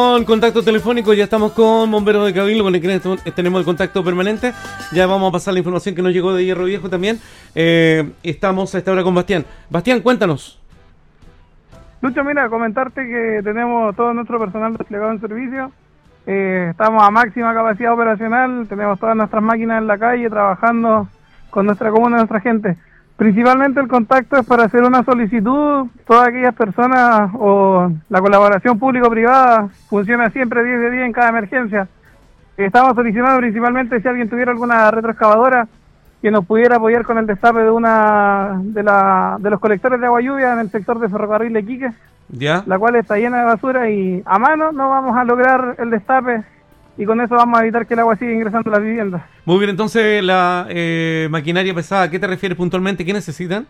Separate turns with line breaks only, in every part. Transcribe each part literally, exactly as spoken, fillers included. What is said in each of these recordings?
Con contacto telefónico, ya estamos con Bomberos de Cabildo, con el que tenemos el contacto permanente. Ya vamos a pasar la información que nos llegó de Hierro Viejo también. Eh, estamos a esta hora con Bastián. Bastián, cuéntanos.
Lucho, mira, comentarte que tenemos todo nuestro personal desplegado en servicio. Eh, estamos a máxima capacidad operacional, tenemos todas nuestras máquinas en la calle trabajando con nuestra comuna, nuestra gente. Principalmente el contacto es para hacer una solicitud. Todas aquellas personas o la colaboración público-privada funciona siempre diez de diez en cada emergencia. Estamos solicitando principalmente si alguien tuviera alguna retroexcavadora que nos pudiera apoyar con el destape de una de, la, de los colectores de agua lluvia en el sector de Ferrocarril de Iquique,
¿Ya?
La cual está llena de basura y a mano no vamos a lograr el destape. Y con eso vamos a evitar que el agua siga ingresando a las viviendas.
Muy bien, entonces la eh, maquinaria pesada, ¿a qué te refieres puntualmente? ¿Qué necesitan?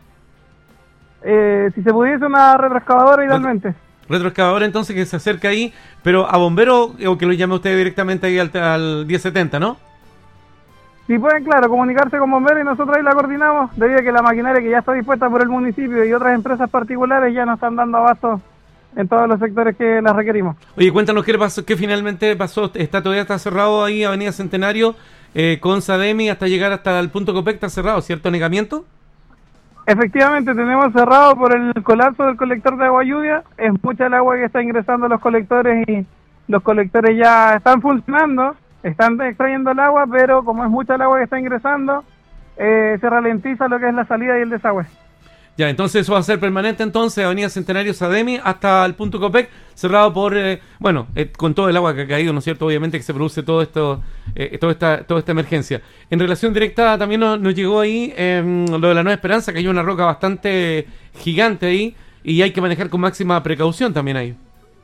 Eh, si se pudiese una retroexcavadora, idealmente.
Retroexcavadora, entonces, que se acerque ahí, pero a bombero o que lo llame usted directamente ahí al, al diez setenta, ¿no?
Si pueden, claro, comunicarse con bomberos y nosotros ahí la coordinamos, debido a que la maquinaria que ya está dispuesta por el municipio y otras empresas particulares ya nos están dando abasto en todos los sectores que las requerimos.
Oye, cuéntanos qué pasó, qué finalmente pasó. Está todavía está cerrado ahí Avenida Centenario eh, con Sademi hasta llegar hasta el punto Copec, está cerrado, ¿cierto? ¿Negamiento?
Efectivamente, tenemos cerrado por el colapso del colector de agua lluvia. Es mucha el agua que está ingresando a los colectores y los colectores ya están funcionando, están extrayendo el agua, pero como es mucha el agua que está ingresando, eh, se ralentiza lo que es la salida y el desagüe.
Ya, entonces eso va a ser permanente, entonces, Avenida Centenario Sademi hasta el punto Copec, cerrado por, eh, bueno, eh, con todo el agua que ha caído, ¿no es cierto? Obviamente que se produce todo esto, eh, toda esta toda esta emergencia. En relación directa también nos, nos llegó ahí eh, lo de la Nueva Esperanza, que hay una roca bastante gigante ahí y hay que manejar con máxima precaución también ahí.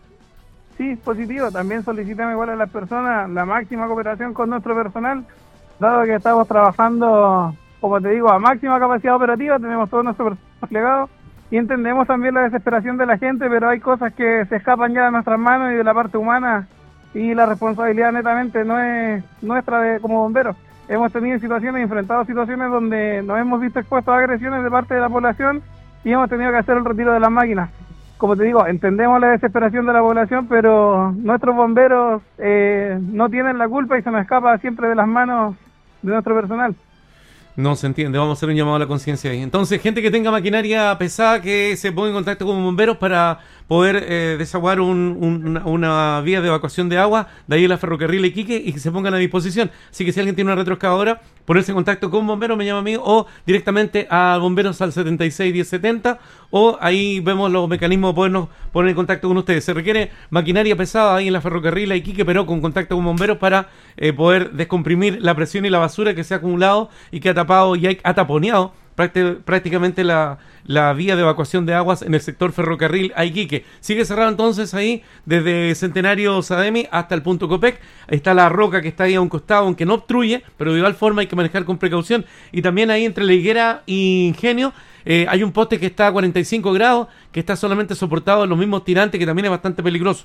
Sí, positivo. También solicitamos igual a las personas la máxima cooperación con nuestro personal, dado que estamos trabajando, como te digo, a máxima capacidad operativa, tenemos todo nuestro personal desplegado y entendemos también la desesperación de la gente, pero hay cosas que se escapan ya de nuestras manos y de la parte humana, y la responsabilidad netamente no es nuestra de, como bomberos. Hemos tenido situaciones, enfrentado situaciones donde nos hemos visto expuestos a agresiones de parte de la población y hemos tenido que hacer el retiro de las máquinas. Como te digo, entendemos la desesperación de la población, pero nuestros bomberos eh, no tienen la culpa y se nos escapa siempre de las manos de nuestro personal.
No se entiende, vamos a hacer un llamado a la conciencia ahí. Entonces, gente que tenga maquinaria pesada, que se ponga en contacto con bomberos para poder eh, desaguar un, un, una, una vía de evacuación de agua de ahí en la Ferrocarril de Iquique y que se pongan a disposición. Así que si alguien tiene una retroexcavadora, ponerse en contacto con bomberos, me llama a mí, o directamente a bomberos al setenta y seis diez setenta, o ahí vemos los mecanismos de podernos poner en contacto con ustedes. Se requiere maquinaria pesada ahí en la Ferrocarril de Iquique, pero con contacto con bomberos para eh, poder descomprimir la presión y la basura que se ha acumulado y que ha tapado y ha taponeado prácticamente la, la vía de evacuación de aguas en el sector Ferrocarril a Iquique. Sigue cerrado entonces ahí desde Centenario Sademi hasta el punto Copec. Ahí está la roca que está ahí a un costado, aunque no obstruye, pero de igual forma hay que manejar con precaución. Y también ahí entre La Higuera y Ingenio eh, hay un poste que está a cuarenta y cinco grados, que está solamente soportado en los mismos tirantes, que también es bastante peligroso.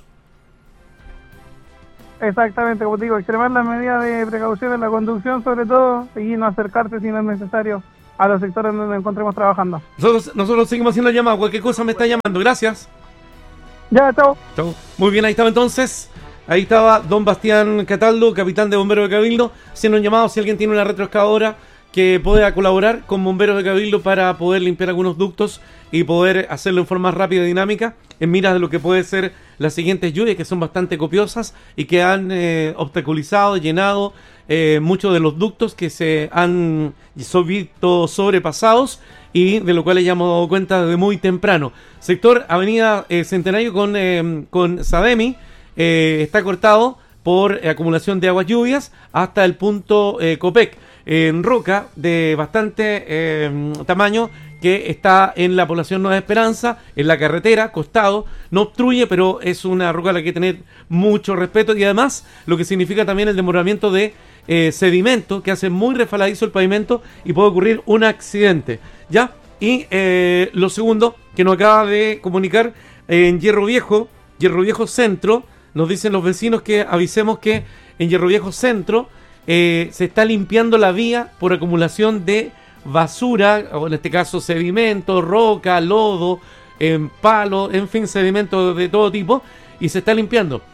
Exactamente, como te digo, extremar las medidas de precaución en la conducción sobre todo y no acercarse si no es necesario a los sectores donde nos encontremos trabajando.
Nosotros, nosotros seguimos haciendo llamadas, cualquier cosa me está llamando, gracias.
Ya, chao.
Chao. Muy bien, ahí estaba entonces, ahí estaba don Bastián Cataldo, capitán de Bomberos de Cabildo, haciendo un llamado si alguien tiene una retroexcavadora que pueda colaborar con Bomberos de Cabildo para poder limpiar algunos ductos y poder hacerlo en forma rápida y dinámica, en miras de lo que puede ser las siguientes lluvias, que son bastante copiosas y que han eh, obstaculizado, llenado eh, muchos de los ductos que se han visto sobrepasados y de lo cual ya hemos dado cuenta de muy temprano. Sector Avenida eh, Centenario con, eh, con Sademi eh, está cortado por eh, acumulación de aguas lluvias hasta el punto eh, Copec, en roca de bastante eh, tamaño que está en la población Nueva Esperanza, en la carretera, costado, no obstruye, pero es una roca a la que hay que tener mucho respeto y además lo que significa también el demoramiento de eh, sedimento que hace muy resbaladizo el pavimento y puede ocurrir un accidente, ¿ya? Y eh, lo segundo que nos acaba de comunicar eh, en Hierro Viejo, Hierro Viejo Centro, nos dicen los vecinos que avisemos que en Hierro Viejo Centro eh, se está limpiando la vía por acumulación de basura, o en este caso sedimento, roca, lodo, en palo, en fin, sedimento de todo tipo, y se está limpiando.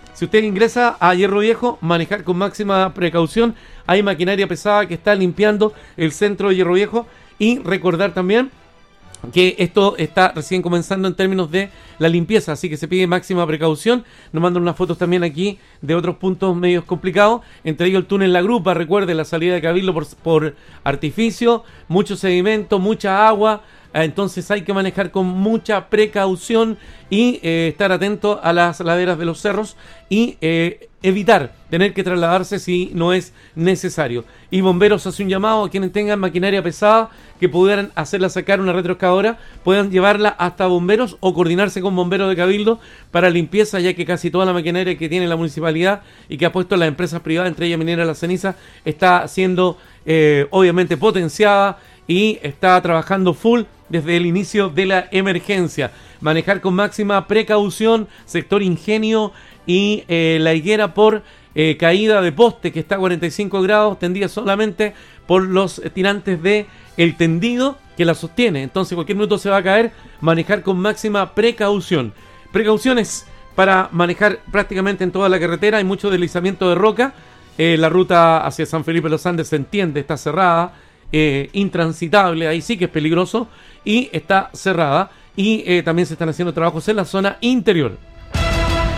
Si usted ingresa a Hierro Viejo, manejar con máxima precaución. Hay maquinaria pesada que está limpiando el centro de Hierro Viejo. Y recordar también que esto está recién comenzando en términos de la limpieza, así que se pide máxima precaución. Nos mandan unas fotos también aquí de otros puntos medios complicados, entre ellos el túnel La Grupa. Recuerde, la salida de Cabildo por, por artificio, mucho sedimento, mucha agua, entonces hay que manejar con mucha precaución y eh, estar atento a las laderas de los cerros y eh, evitar tener que trasladarse si no es necesario. Y Bomberos hace un llamado a quienes tengan maquinaria pesada que pudieran hacerla sacar una retroexcavadora, puedan llevarla hasta Bomberos o coordinarse con Bomberos de Cabildo para limpieza, ya que casi toda la maquinaria que tiene la municipalidad y que ha puesto las empresas privadas, entre ellas Minera La Ceniza, está siendo eh, obviamente potenciada y está trabajando full desde el inicio de la emergencia. Manejar con máxima precaución, sector Ingenio y eh, La Higuera por eh, caída de poste que está a cuarenta y cinco grados, tendida solamente por los tirantes de el tendido que la sostiene. Entonces cualquier minuto se va a caer. Manejar con máxima precaución. Precauciones para manejar prácticamente en toda la carretera. Hay mucho deslizamiento de roca. Eh, la ruta hacia San Felipe de los Andes se entiende, está cerrada. Eh, intransitable, ahí sí que es peligroso y está cerrada y eh, también se están haciendo trabajos en la zona interior.